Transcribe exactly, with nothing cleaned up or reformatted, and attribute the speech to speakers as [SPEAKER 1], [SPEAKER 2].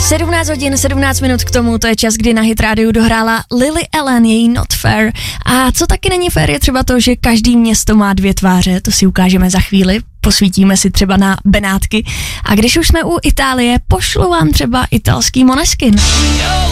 [SPEAKER 1] sedmnáct hodin, sedmnáct minut k tomu, to je čas, kdy na Hit Radio dohrála Lily Allen, její Not Fair. A co taky není fair, je třeba to, že každý město má dvě tváře, to si ukážeme za chvíli, posvítíme si třeba na Benátky. A když už jsme u Itálie, pošlu vám třeba italský Måneskin.